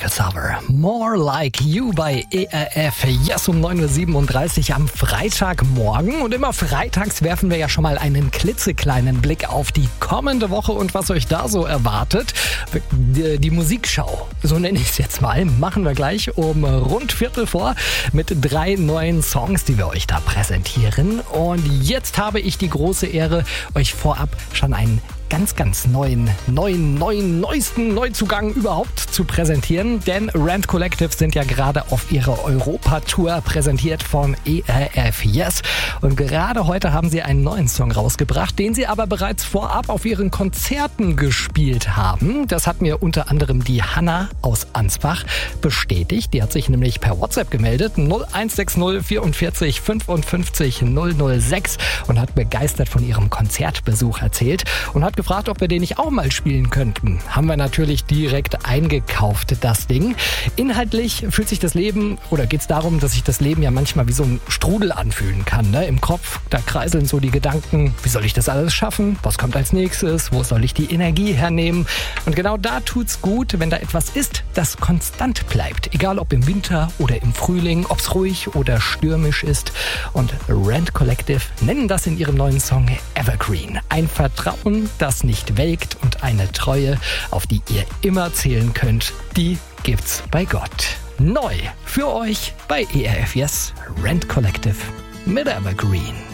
Cassava. More Like You bei ERF. Yes, um 9.37 Uhr am Freitagmorgen. Und immer freitags werfen wir ja schon mal einen klitzekleinen Blick auf die kommende Woche und was euch da so erwartet. Die Musikschau, so nenne ich es jetzt mal, machen wir gleich um rund Viertel vor mit 3 neuen Songs, die wir euch da präsentieren. Und jetzt habe ich die große Ehre, euch vorab schon einen ganz neuesten Neuzugang überhaupt zu präsentieren, denn Rent Collective sind ja gerade auf ihrer Europa-Tour, präsentiert von ERF Yes, und gerade heute haben sie einen neuen Song rausgebracht, den sie aber bereits vorab auf ihren Konzerten gespielt haben. Das hat mir unter anderem die Hanna aus Ansbach bestätigt, die hat sich nämlich per WhatsApp gemeldet, 0160 44 55 006, und hat begeistert von ihrem Konzertbesuch erzählt und hat gefragt, ob wir den nicht auch mal spielen könnten. Haben wir natürlich direkt eingekauft, das Ding. Inhaltlich fühlt sich das Leben, oder geht es darum, dass sich das Leben ja manchmal wie so ein Strudel anfühlen kann, ne? Im Kopf, da kreiseln so die Gedanken, wie soll ich das alles schaffen? Was kommt als nächstes? Wo soll ich die Energie hernehmen? Und genau da tut's gut, wenn da etwas ist, das konstant bleibt. Egal ob im Winter oder im Frühling, ob es ruhig oder stürmisch ist. Und Rent Collective nennen das in ihrem neuen Song Evergreen. Ein Vertrauen, das nicht welkt, und eine Treue, auf die ihr immer zählen könnt, die gibt's bei Gott. Neu für euch bei ERF Yes, Rent Collective mit Evergreen.